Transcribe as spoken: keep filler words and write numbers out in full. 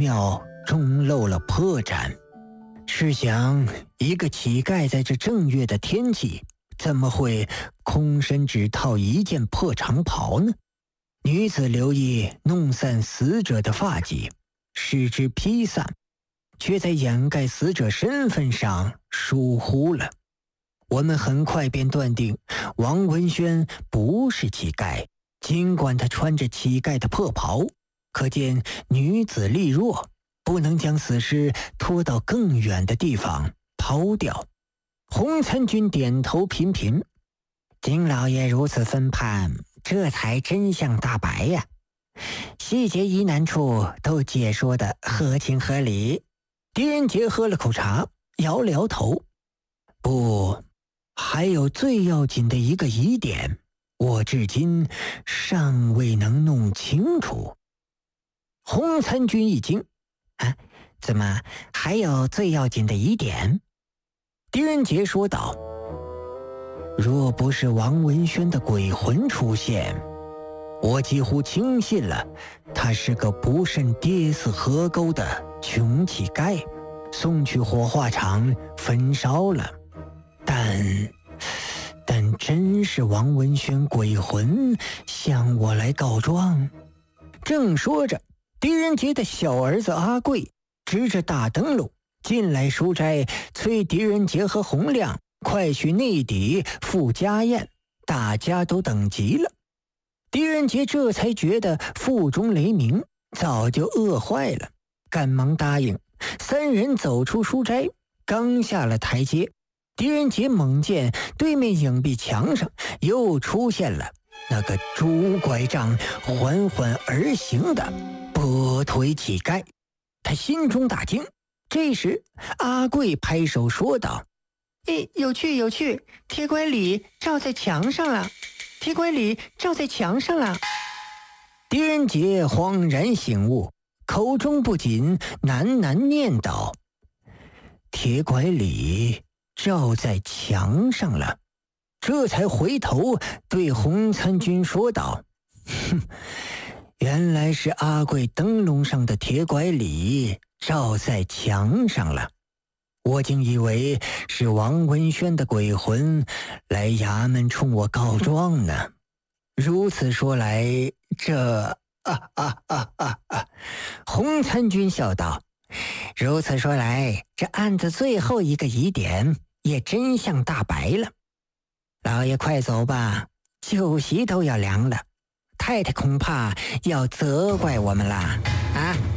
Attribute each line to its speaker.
Speaker 1: 妙终露了破绽。试想，一个乞丐在这正月的天气，怎么会空身只套一件破长袍呢？女子留意弄散死者的发髻，使之披散，却在掩盖死者身份上疏忽了。我们很快便断定王文轩不是乞丐，尽管他穿着乞丐的破袍，可见女子力弱，不能将死尸拖到更远的地方抛掉。洪参军点头频频，金老爷如此分判，这才真相大白呀。细节疑难处都解说得合情合理。狄仁杰喝了口茶，摇了摇头，不，还有最要紧的一个疑点，我至今尚未能弄清楚。洪参军一惊，啊，怎么还有最要紧的疑点？狄仁杰说道，若不是王文轩的鬼魂出现，我几乎轻信了他是个不慎跌死河沟的穷乞丐，送去火化场焚烧了。但但真是王文轩鬼魂向我来告状。正说着，狄仁杰的小儿子阿贵执着大灯笼进来书斋，催狄仁杰和洪亮快去内邸赴家宴，大家都等急了。狄仁杰这才觉得腹中雷鸣，早就饿坏了，赶忙答应。三人走出书斋，刚下了台阶，狄仁杰猛见对面影壁墙上又出现了那个拄拐杖缓缓而行的跛腿乞丐，他心中大惊。这时阿贵拍手说道，哎，有趣有趣，铁拐李照在墙上了，铁拐李照在墙上了。狄仁杰恍然醒悟，口中不禁喃喃念叨，铁拐李照在墙上了。这才回头对洪参军说道，哼，原来是阿贵灯笼上的铁拐李照在墙上了，我竟以为是王文轩的鬼魂来衙门冲我告状呢。如此说来，这啊啊啊啊啊！洪参军笑道，如此说来，这案子最后一个疑点也真相大白了。老爷快走吧，酒席都要凉了，太太恐怕要责怪我们了啊！